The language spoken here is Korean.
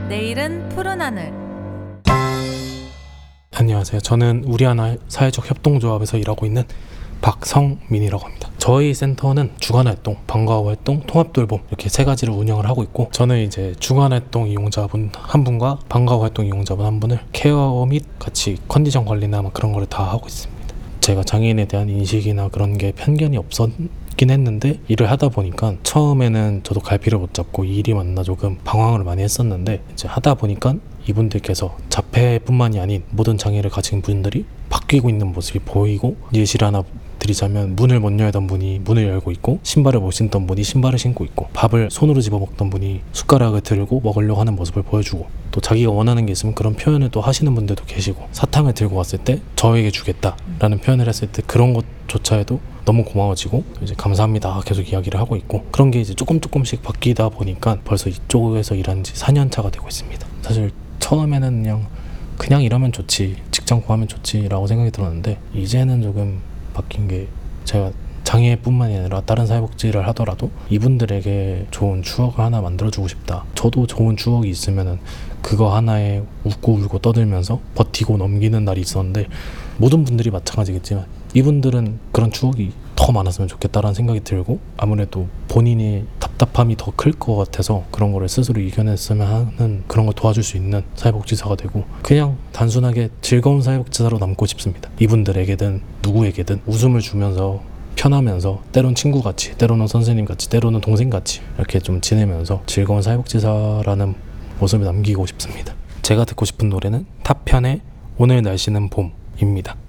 내일은 푸른 하늘. 안녕하세요. 저는 우리하나 사회적 협동조합에서 일하고 있는 박성민이라고 합니다. 저희 센터는 주간활동, 방과후활동, 통합돌봄 이렇게 세 가지를 운영을 하고 있고, 저는 이제 주간활동 이용자분 한 분과 방과후활동 이용자분 한 분을 케어 및 같이 컨디션 관리나 그런 거를 다 하고 있습니다. 제가 장애인에 대한 인식이나 그런 게 편견이 없었긴 했는데, 일을 하다 보니까 처음에는 저도 갈피를 못 잡고 이 일이 맞나 조금 방황을 많이 했었는데, 이제 하다 보니까 이분들께서 자폐뿐만이 아닌 모든 장애를 가진 분들이 바뀌고 있는 모습이 보이고, 예시를 하나 드리자면 문을 못 열던 분이 문을 열고 있고, 신발을 못 신던 분이 신발을 신고 있고, 밥을 손으로 집어먹던 분이 숟가락을 들고 먹으려고 하는 모습을 보여주고, 또 자기가 원하는 게 있으면 그런 표현을 또 하시는 분들도 계시고, 사탕을 들고 왔을 때 저에게 주겠다라는 표현을 했을 때 그런 것조차에도 너무 고마워지고 이제 감사합니다 계속 이야기를 하고 있고, 그런 게 이제 조금씩 바뀌다 보니까 벌써 이쪽에서 일한 지 4년 차가 되고 있습니다. 사실 처음에는 그냥 일하면 좋지, 직장 구하면 좋지 라고 생각이 들었는데, 이제는 조금 바뀐 게, 제가 장애뿐만이 아니라 다른 사회복지를 하더라도 이분들에게 좋은 추억을 하나 만들어주고 싶다, 저도 좋은 추억이 있으면은 그거 하나에 웃고 울고 떠들면서 버티고 넘기는 날이 있었는데, 모든 분들이 마찬가지겠지만 이분들은 그런 추억이 더 많았으면 좋겠다라는 생각이 들고, 아무래도 본인이 답답함이 더 클 것 같아서 그런 거를 스스로 이겨냈으면 하는, 그런 걸 도와줄 수 있는 사회복지사가 되고, 그냥 단순하게 즐거운 사회복지사로 남고 싶습니다. 이분들에게든 누구에게든 웃음을 주면서 편하면서, 때론 친구같이, 때로는 선생님같이, 때로는 동생같이 이렇게 좀 지내면서 즐거운 사회복지사라는 모습을 남기고 싶습니다. 제가 듣고 싶은 노래는 타편의 오늘 날씨는 봄입니다.